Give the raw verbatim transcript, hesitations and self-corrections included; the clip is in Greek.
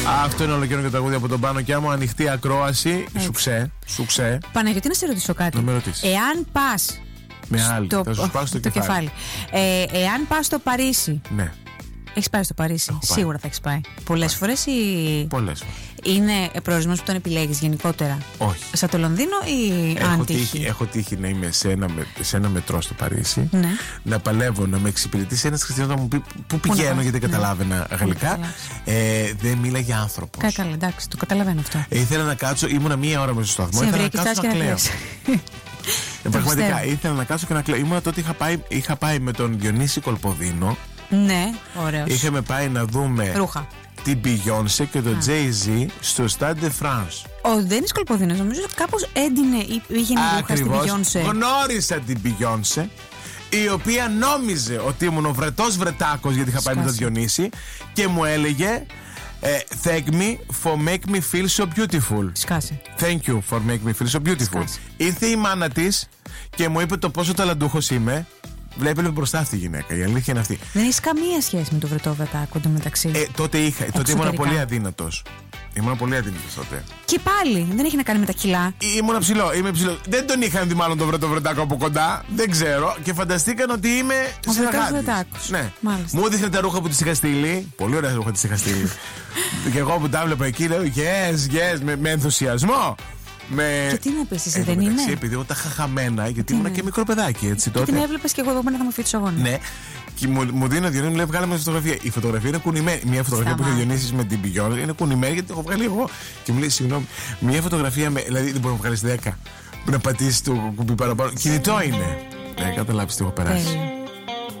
Αυτό είναι όλο και τραγούδι από τον Πάνο και άμα ανοιχτή ακρόαση. Σουξέ. Σουξέ. Παναγιώτη, να σε ρωτήσω κάτι. Να με ρωτήσεις. Εάν πας. Με άλλη. Στο... Θα σου σπάσω το, το κεφάλι. κεφάλι. Ε, εάν πας στο Παρίσι. Ναι. Έχεις πάει στο Παρίσι. Έχω πάει. Σίγουρα θα έχεις πάει. Πολλές φορές ή. Πολλές φορές. Είναι προορισμός που τον επιλέγεις γενικότερα? Όχι. Σαν το Λονδίνο ή Έχω αν τύχει, τύχει? έχω τύχει να είμαι σε ένα, σε ένα μετρό στο Παρίσι. Ναι. Να παλεύω, να με εξυπηρετήσει ένας χριστιανός να μου πει πού πηγαίνω, να γιατί δεν ναι. καταλάβαινα γαλλικά. Ε, δεν μίλαγε άνθρωπος. Καλά, καλά, εντάξει, το καταλαβαίνω αυτό. Ε, ήθελα να κάτσω, ήμουνα μία ώρα μέσα στο σταθμό. Ήθελα να κάτσω να κλαίω. Ε, πραγματικά ήθελα να κάτσω και να κλαίω. Ήμουνα τότε είχα πάει, είχα πάει με τον Διονύση Κολποδίνο. Ναι, ωραίος. Είχαμε πάει να δούμε ρούχα. Την Beyoncé και τον Jay-Z στο Stade de France. Ο Ντένις Κολποδίνος νομίζω κάπως έντυνε ή είχε ρούχα στην Beyoncé. Γνώρισα την Beyoncé, η οποία νόμιζε ότι ήμουν ο βρετός βρετάκος, γιατί είχα πάει με τον Διονύση, και μου έλεγε ε, Thank me for make me feel so beautiful. Σκάσε. Thank you for make me feel so beautiful. Σκάσε. Ήρθε η μάνα της και μου είπε το πόσο ταλαντούχος είμαι. Βλέπει μπροστά αυτή η γυναίκα. Η αλήθεια είναι αυτή. Δεν έχει καμία σχέση με τον βρετό βρετάκο εντωμεταξύ. Ε, τότε είχα. Τότε ήμουν πολύ αδύνατος. Ήμουν πολύ αδύνατος τότε. Και πάλι δεν έχει να κάνει με τα κιλά. Ήμουν ψηλό, είμαι ψηλό. Δεν τον είχαν δει μάλλον τον βρετό βρετάκο από κοντά. Δεν ξέρω. Και φανταστήκαν ότι είμαι συνεργάτης. Ναι. Μάλιστα. Μου έδειχνε τα ρούχα που της είχα στείλει. Πολύ ωραία ρούχα της είχα στείλει. Και εγώ που τα βλέπα εκεί λέω yes, yes, με, με ενθουσιασμό. Με... Και τι να πεις, εσύ ε, δεν είναι? Επειδή εγώ τα είχα χαμένα, γιατί ήμουν και μικρό παιδάκι έτσι τότε. Και την έβλεπες και εγώ εδώ πέρα θα μου φύγει του αγώνα. Ναι. Και μου, μου δίνει ο Διονύσης, μου λέει: βγάλε μια φωτογραφία. Η φωτογραφία είναι κουνημένη. Μια φωτογραφία Σταμά. που είχε ο Διονύσης με την Beyoncé είναι κουνημένη, γιατί την έχω βγάλει εγώ. Και μου λέει: συγγνώμη, μια φωτογραφία με. Δηλαδή δεν μπορεί να βγάλει δέκα. Να πατήσει το κουμπί παραπάνω. Κινητό είναι. Ναι, καταλάβει τι έχω περάσει.